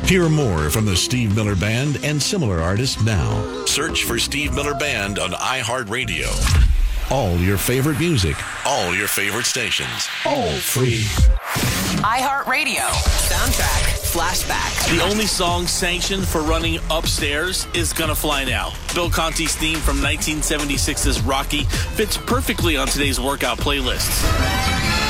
Hear more from the Steve Miller Band and similar artists now. Search for Steve Miller Band on iHeartRadio. All your favorite music, all your favorite stations, all free. iHeartRadio. Soundtrack Flashback. The only song sanctioned for running upstairs is Gonna Fly Now. Bill Conti's theme from 1976's Rocky fits perfectly on today's workout playlists.